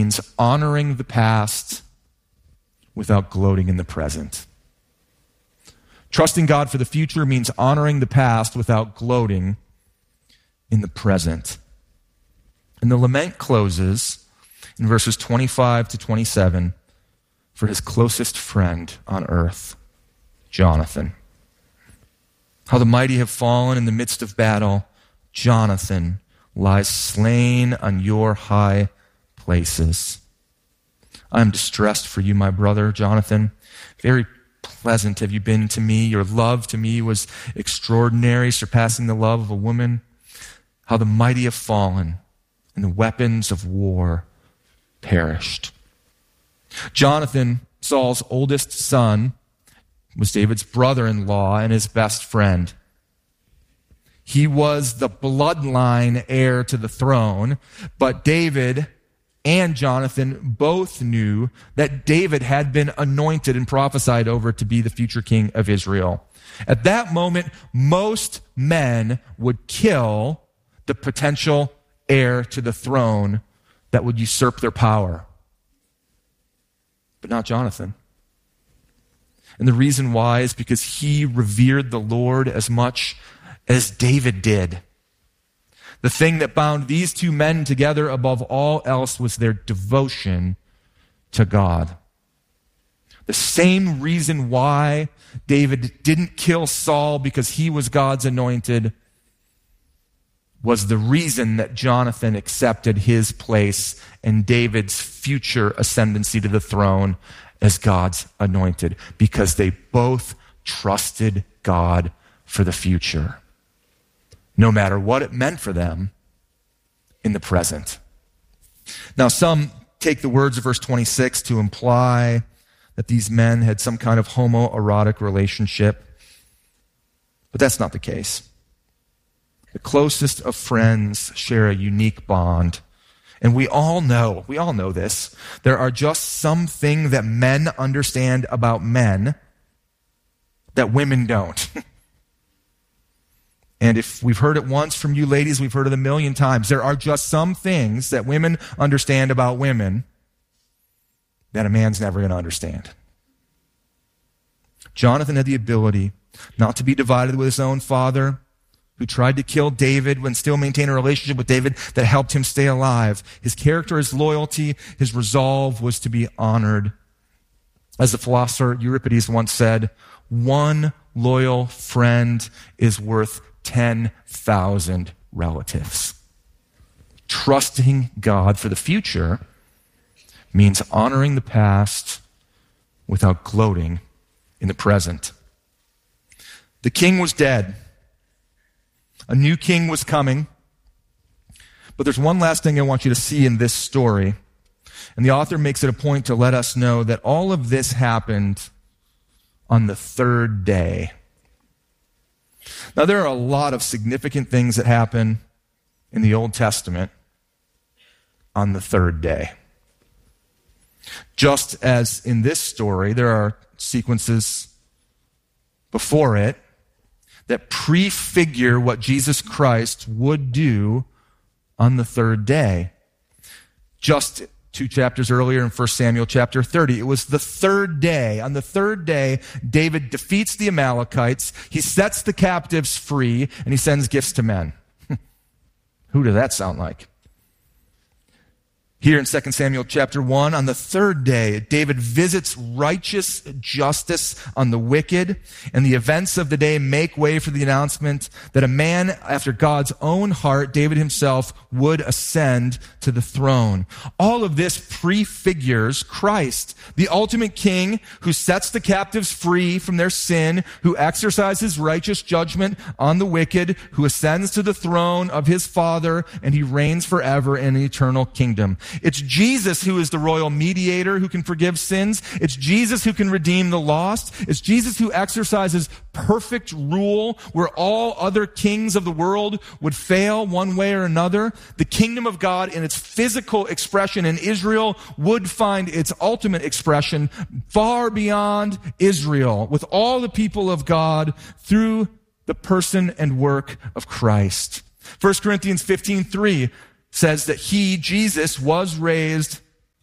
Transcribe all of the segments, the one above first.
means honoring the past without gloating in the present. Trusting God for the future means honoring the past without gloating in the present. And the lament closes in verses 25 to 27 for his closest friend on earth, Jonathan. How the mighty have fallen in the midst of battle. Jonathan lies slain on your high places. I am distressed for you, my brother, Jonathan. Very pleasant have you been to me. Your love to me was extraordinary, surpassing the love of a woman. How the mighty have fallen, and the weapons of war perished. Jonathan, Saul's oldest son, was David's brother-in-law and his best friend. He was the bloodline heir to the throne, but David and Jonathan both knew that David had been anointed and prophesied over to be the future king of Israel. At that moment, most men would kill the potential heir to the throne that would usurp their power. But not Jonathan. And the reason why is because he revered the Lord as much as David did. The thing that bound these two men together above all else was their devotion to God. The same reason why David didn't kill Saul because he was God's anointed was the reason that Jonathan accepted his place and David's future ascendancy to the throne as God's anointed, because they both trusted God for the future, no matter what it meant for them in the present. Now, some take the words of verse 26 to imply that these men had some kind of homoerotic relationship, but that's not the case. The closest of friends share a unique bond. And we all know this. There are just some things that men understand about men that women don't. And if we've heard it once from you ladies, we've heard it a million times. There are just some things that women understand about women that a man's never going to understand. Jonathan had the ability not to be divided with his own father, who tried to kill David when still maintain a relationship with David that helped him stay alive. His character, his loyalty, his resolve was to be honored. As the philosopher Euripides once said, one loyal friend is worth 10,000 relatives. Trusting God for the future means honoring the past without gloating in the present. The king was dead. A new king was coming. But there's one last thing I want you to see in this story. And the author makes it a point to let us know that all of this happened on the third day. Now, there are a lot of significant things that happen in the Old Testament on the third day. Just as in this story, there are sequences before it that prefigure what Jesus Christ would do on the third day. Just 2 chapters earlier in 1 Samuel chapter 30, it was the third day. On the third day, David defeats the Amalekites, he sets the captives free, and he sends gifts to men. Who does that sound like? Here in 2 Samuel chapter 1, on the third day, David visits righteous justice on the wicked, and the events of the day make way for the announcement that a man after God's own heart, David himself, would ascend to the throne. All of this prefigures Christ, the ultimate king who sets the captives free from their sin, who exercises righteous judgment on the wicked, who ascends to the throne of his Father, and he reigns forever in an eternal kingdom. It's Jesus who is the royal mediator who can forgive sins. It's Jesus who can redeem the lost. It's Jesus who exercises perfect rule where all other kings of the world would fail one way or another. The kingdom of God in its physical expression in Israel would find its ultimate expression far beyond Israel with all the people of God through the person and work of Christ. 1 Corinthians 15:3 says that he, Jesus, was raised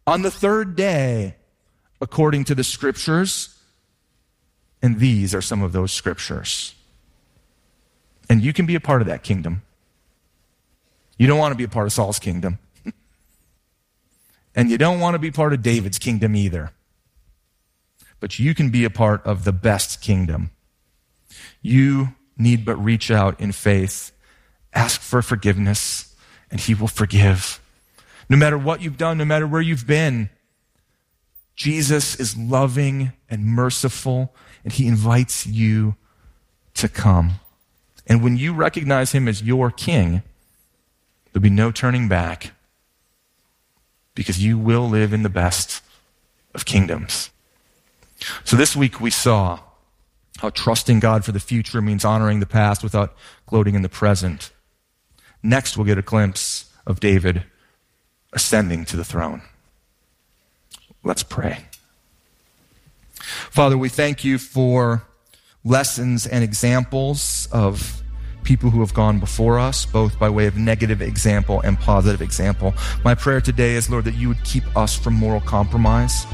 on the third day, according to the scriptures. And these are some of those scriptures. And you can be a part of that kingdom. You don't want to be a part of Saul's kingdom. And you don't want to be part of David's kingdom either. But you can be a part of the best kingdom. You need but reach out in faith, ask for forgiveness, and he will forgive. No matter what you've done, no matter where you've been, Jesus is loving and merciful, and he invites you to come. And when you recognize him as your king, there'll be no turning back, because you will live in the best of kingdoms. So this week we saw how trusting God for the future means honoring the past without gloating in the present. Next, we'll get a glimpse of David ascending to the throne. Let's pray. Father, we thank you for lessons and examples of people who have gone before us, both by way of negative example and positive example. My prayer today is, Lord, that you would keep us from moral compromise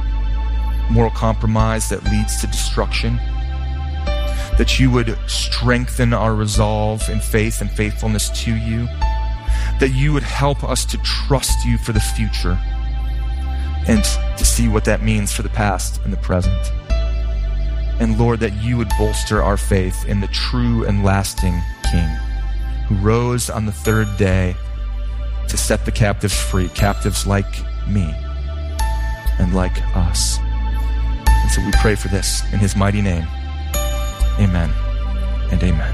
that leads to destruction, that you would strengthen our resolve in faith and faithfulness to you, that you would help us to trust you for the future and to see what that means for the past and the present. And Lord, that you would bolster our faith in the true and lasting King who rose on the third day to set the captives free, captives like me and like us. And so we pray for this in his mighty name. Amen and amen.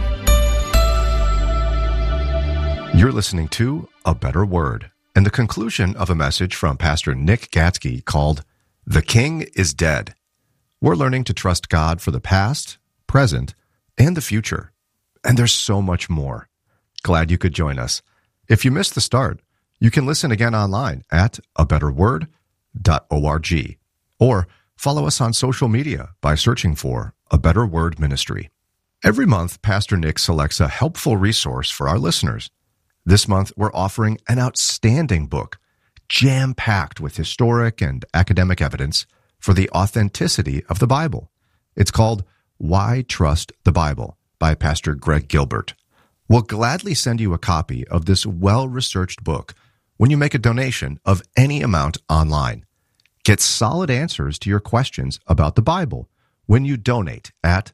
You're listening to A Better Word, and the conclusion of a message from Pastor Nick Gatzke called The King is Dead. We're learning to trust God for the past, present, and the future. And there's so much more. Glad you could join us. If you missed the start, you can listen again online at abetterword.org or follow us on social media by searching for A Better Word Ministry. Every month, Pastor Nick selects a helpful resource for our listeners. This month, we're offering an outstanding book, jam-packed with historic and academic evidence for the authenticity of the Bible. It's called Why Trust the Bible by Pastor Greg Gilbert. We'll gladly send you a copy of this well-researched book when you make a donation of any amount online. Get solid answers to your questions about the Bible when you donate at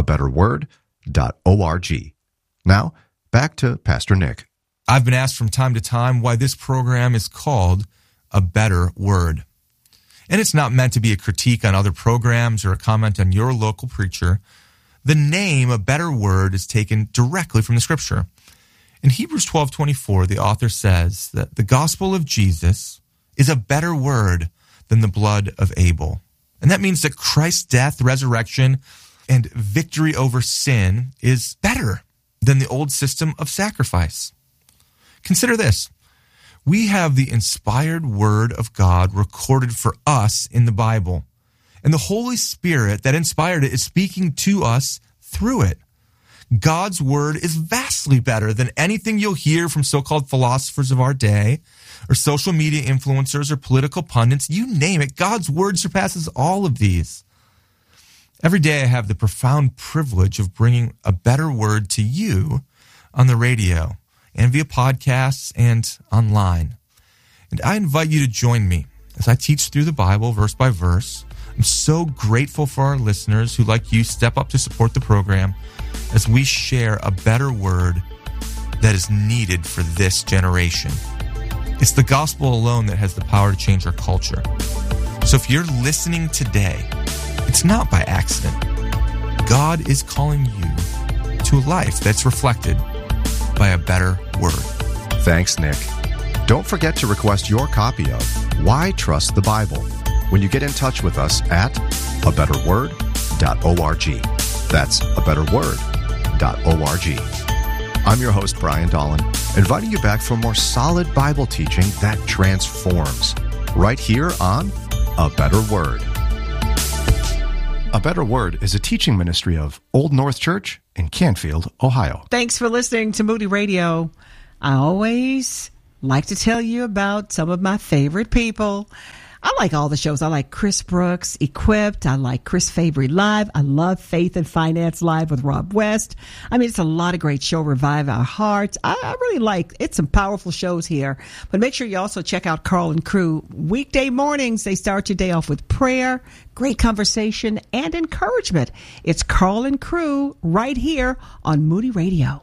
abetterword.org. Now, back to Pastor Nick. I've been asked from time to time why this program is called A Better Word. And it's not meant to be a critique on other programs or a comment on your local preacher. The name A Better Word is taken directly from the Scripture. In Hebrews 12:24, the author says that the gospel of Jesus is a better word than the blood of Abel. And that means that Christ's death, resurrection, and victory over sin is better than the old system of sacrifice. Consider this. We have the inspired word of God recorded for us in the Bible. And the Holy Spirit that inspired it is speaking to us through it. God's word is vastly better than anything you'll hear from so-called philosophers of our day, or social media influencers, or political pundits. You name it, God's word surpasses all of these. Every day I have the profound privilege of bringing a better word to you on the radio and via podcasts and online. And I invite you to join me as I teach through the Bible verse by verse. I'm so grateful for our listeners who, like you, step up to support the program as we share a better word that is needed for this generation. It's the gospel alone that has the power to change our culture. So if you're listening today, it's not by accident. God is calling you to a life that's reflected by a better word. Thanks, Nick. Don't forget to request your copy of Why Trust the Bible when you get in touch with us at abetterword.org. That's abetterword.org. I'm your host, Brian Dolan, inviting you back for more solid Bible teaching that transforms, right here on A Better Word. A Better Word is a teaching ministry of Old North Church in Canfield, Ohio. Thanks for listening to Moody Radio. I always like to tell you about some of my favorite people. I like all the shows. I like Chris Brooks, Equipped. I like Chris Fabry Live. I love Faith and Finance Live with Rob West. I mean, it's a lot of great show. Revive Our Hearts. I really like it's some powerful shows here. But make sure you also check out Carl and Crew. Weekday mornings, they start your day off with prayer, great conversation, and encouragement. It's Carl and Crew right here on Moody Radio.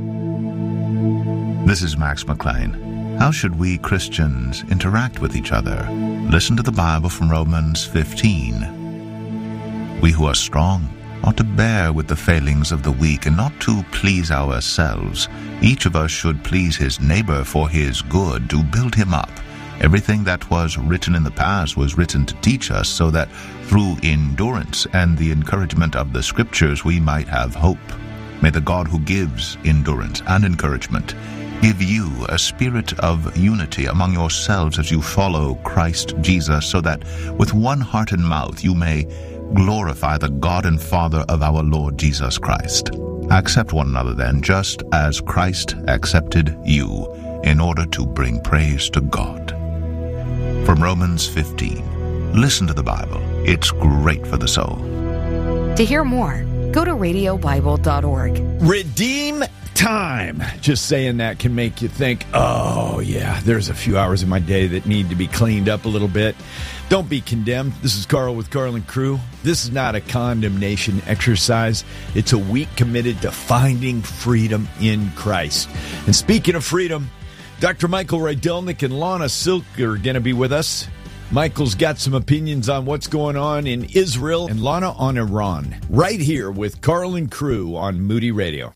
This is Max McLean. How should we Christians interact with each other? Listen to the Bible from Romans 15. We who are strong ought to bear with the failings of the weak and not to please ourselves. Each of us should please his neighbor for his good, to build him up. Everything that was written in the past was written to teach us, so that through endurance and the encouragement of the Scriptures we might have hope. May the God who gives endurance and encouragement give you a spirit of unity among yourselves as you follow Christ Jesus, so that with one heart and mouth you may glorify the God and Father of our Lord Jesus Christ. Accept one another then, just as Christ accepted you, in order to bring praise to God. From Romans 15. Listen to the Bible. It's great for the soul. To hear more, go to radiobible.org. Redeem time. Just saying that can make you think, oh yeah, there's a few hours in my day that need to be cleaned up a little bit. Don't be condemned. This is Carl with Carl and Crew. This is not a condemnation exercise. It's a week committed to finding freedom in Christ. And speaking of freedom, Dr. Michael Rydelnik and Lana Silk are going to be with us. Michael's got some opinions on what's going on in Israel, and Lana on Iran. Right here with Carl and Crew on Moody Radio.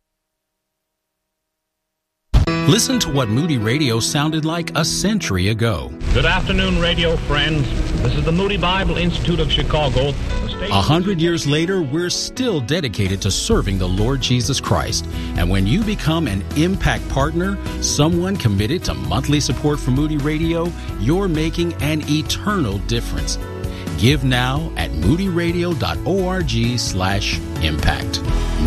Listen to what Moody Radio sounded like a century ago. Good afternoon, radio friends. This is the Moody Bible Institute of Chicago. 100 years later, we're still dedicated to serving the Lord Jesus Christ. And when you become an Impact Partner, someone committed to monthly support for Moody Radio, you're making an eternal difference. Give now at moodyradio.org/impact.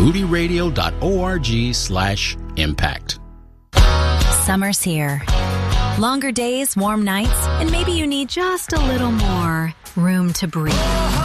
moodyradio.org/impact. Summer's here. Longer days, warm nights, and maybe you need just a little more room to breathe.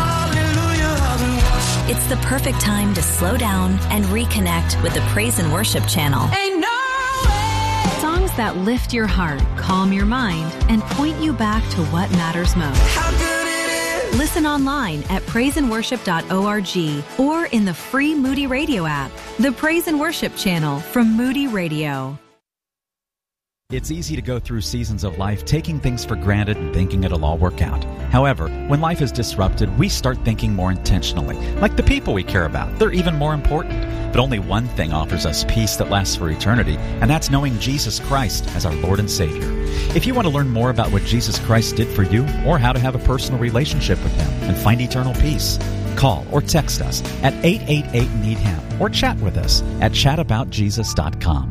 It's the perfect time to slow down and reconnect with the Praise and Worship channel. Songs that lift your heart, calm your mind, and point you back to what matters most. Listen online at praiseandworship.org or in the free Moody Radio app. The Praise and Worship channel from Moody Radio. It's easy to go through seasons of life taking things for granted and thinking it'll all work out. However, when life is disrupted, we start thinking more intentionally. Like the people we care about, they're even more important. But only one thing offers us peace that lasts for eternity, and that's knowing Jesus Christ as our Lord and Savior. If you want to learn more about what Jesus Christ did for you, or how to have a personal relationship with Him and find eternal peace, call or text us at 888-NEED-HIM or chat with us at chataboutjesus.com.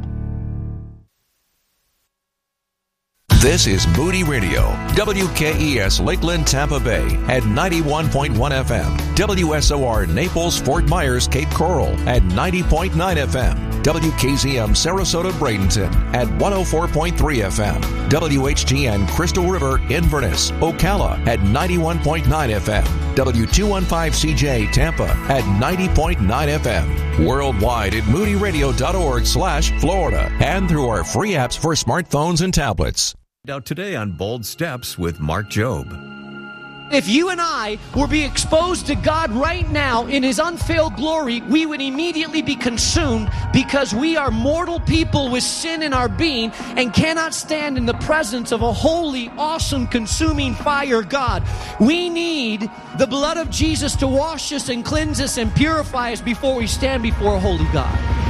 This is Moody Radio, WKES Lakeland, Tampa Bay at 91.1 FM, WSOR Naples, Fort Myers, Cape Coral at 90.9 FM, WKZM Sarasota, Bradenton at 104.3 FM, WHGN Crystal River, Inverness, Ocala at 91.9 FM, W215CJ Tampa at 90.9 FM, worldwide at moodyradio.org/Florida, and through our free apps for smartphones and tablets. Out today on Bold Steps with Mark Jobe. If you and I were be exposed to God right now in His unveiled glory, we would immediately be consumed, because we are mortal people with sin in our being and cannot stand in the presence of a holy, awesome, consuming fire God. We need the blood of Jesus to wash us and cleanse us and purify us before we stand before a holy God.